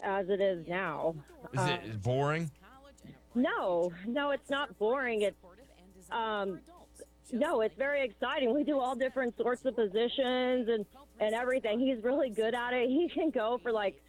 as it is now. Is it boring? No, it's not boring. Um, no, it's very exciting. We do all different sorts of positions and everything. He's really good at it. He can go for like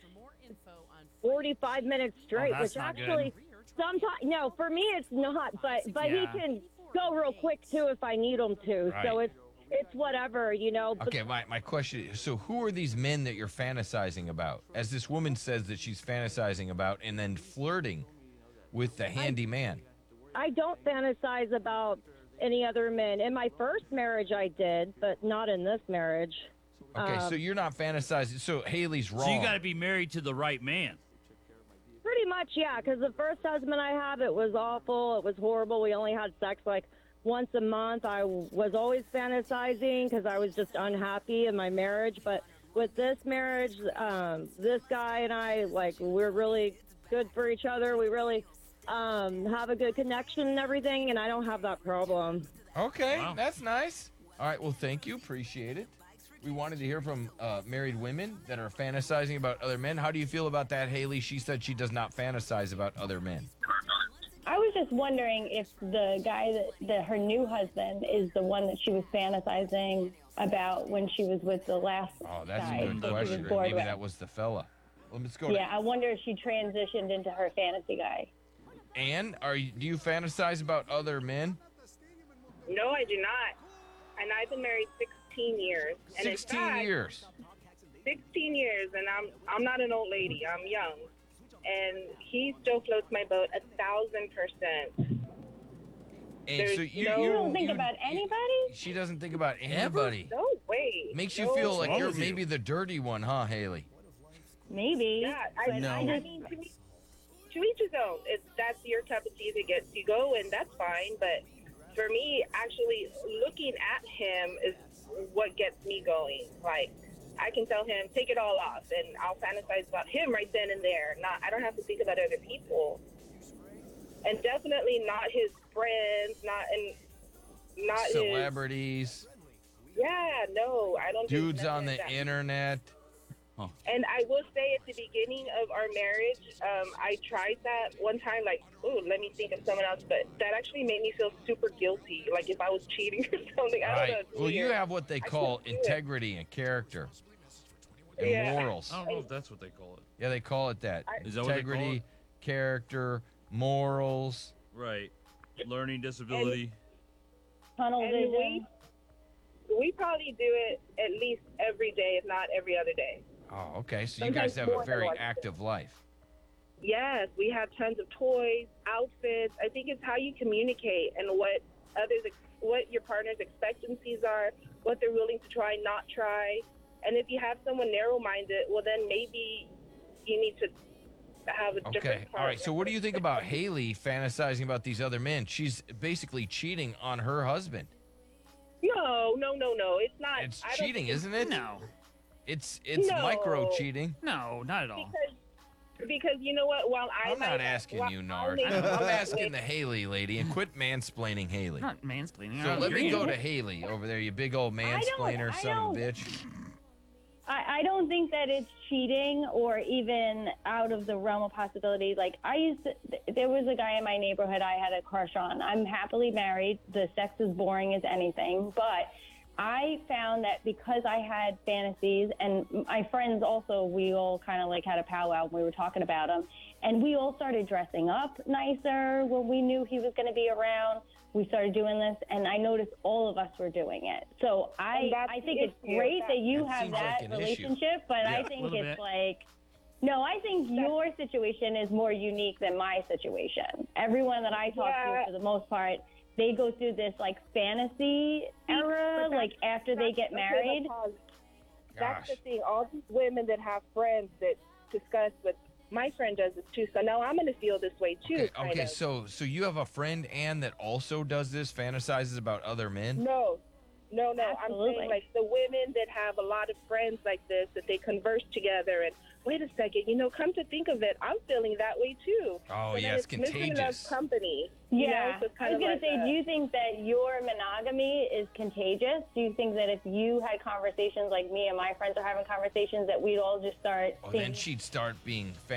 45 minutes straight, that's which not actually sometimes no, for me it's not, but he Yeah. can go real quick too if I need him to. Right. So it's whatever, you know. But Okay, my question is, so who are these men that you're fantasizing about? As this woman says that she's fantasizing about and then flirting with the handyman. I don't fantasize about any other men. In my first marriage I did, but not in this marriage. Okay, so you're not fantasizing. So Haley's wrong. So you got to be married to the right man. Pretty much, yeah, because the first husband I had, it was awful. It was horrible. We only had sex like once a month. I was always fantasizing because I was just unhappy in my marriage. But with this marriage, this guy and I, like, we're really good for each other. We really have a good connection and everything, and I don't have that problem. Okay, Wow. that's nice. All right, well, thank you. Appreciate it. We wanted to hear from married women that are fantasizing about other men. How do you feel about that, Haley? She said she does not fantasize about other men. I was just wondering if the guy that her new husband is the one that she was fantasizing about when she was with the last Oh, that's guy a good that she was question. bored Maybe with. that was the fella. Let's go Yeah, I wonder if she transitioned into her fantasy guy. to Ann. Do you fantasize about other men? No, I do not. And I've been married 16 years. And 16 in fact, years. 16 years, and I'm not an old lady. I'm young, and he still floats my boat 1,000%. And so There's you, no- you You don't think about anybody? She doesn't think about anybody. No way. Makes you No feel way. like wrong you're with you? maybe the dirty one, huh, Haley? Maybe. Yeah, but I I just, mean, to each his own. If that's your cup of tea that gets you going, that's fine. But for me, actually looking at him is what gets me going. Like, I can tell him, take it all off, and I'll fantasize about him right then and there. I don't have to think about other people. And definitely not his friends, not his... Celebrities, Yeah, no, I don't do dudes nothing on the like that. internet. And I will say at the beginning of our marriage, I tried that one time, like, oh, let me think of someone else. But that actually made me feel super guilty, like if I was cheating or something. I don't know. Right. It's Well, you weird. have what they call couldn't do it. integrity and character and Yeah. morals. I don't know if that's what they call it. Yeah, they call it that. Is that what they call Integrity, it? character, morals. Right. Learning disability. tunnel And vision. we probably do it at least every day, if not every other day. Oh, okay. So you Sometimes guys have a more than very one. active life. Yes, we have tons of toys, outfits. I think it's how you communicate and what your partner's expectancies are, what they're willing to try, not try. And if you have someone narrow-minded, well, then maybe you need to have a different Okay. All right. So what do you think about Haley fantasizing about these other men? She's basically cheating on her husband. No. It's not. It's I don't cheating, think isn't it? No. It's No. micro cheating. No, not at all. Because you know what? While I'm not asking you, Nard. I'm asking the Haley lady, and quit mansplaining Haley. Not mansplaining. So I don't let me hear go you. to Haley over there, you big old don't- mansplainer, I son of a don't- bitch. I don't think that it's cheating or even out of the realm of possibility. Like, there was a guy in my neighborhood I had a crush on. I'm happily married. The sex is boring as anything. But I found that because I had fantasies, and my friends also, we all kind of like had a powwow when we were talking about them. And we all started dressing up nicer when we knew he was going to be around. We started doing this, and I noticed all of us were doing it. So And that's I think the it's issue. great that you That have seems like that an issue. relationship, but Yeah. I think Little it's bit. like, no, I think your situation is more unique than my situation. Everyone that I talk Yeah. to, for the most part, they go through this like fantasy era, But like after they get married. That's the Gosh. thing. All these women that have friends that discuss, but my friend does this too. So now I'm going to feel this way too. Okay, kind okay, of. so you have a friend, Ann, that also does this, fantasizes about other men? No. I'm Absolutely. saying like the women that have a lot of friends like this, that they converse together and wait a second, come to think of it, I'm feeling that way too. Oh, So yeah, then it's missing enough contagious. company. Yeah, So it's I kind was of gonna like say, a- do you think that your monogamy is contagious? Do you think that if you had conversations like me and my friends are having conversations, that we'd all just start Oh, seeing then she'd start being